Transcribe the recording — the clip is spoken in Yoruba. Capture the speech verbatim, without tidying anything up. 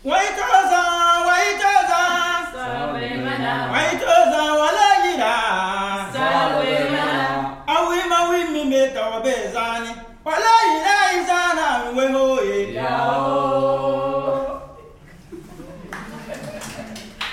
Waitoza, waitoza, waitoza wala yira, awi mawi mi me tawabeza.